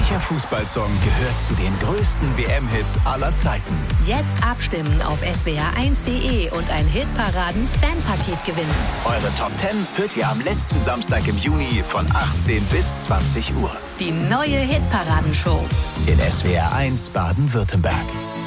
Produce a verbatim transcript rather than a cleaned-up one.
Welcher Fußballsong gehört zu den größten W M-Hits aller Zeiten? Jetzt abstimmen auf s w r eins punkt de und ein Hitparaden-Fanpaket gewinnen. Eure Top zehn hört ihr am letzten Samstag im Juni von achtzehn bis zwanzig Uhr. Die neue Hitparadenshow In S W R eins Baden-Württemberg.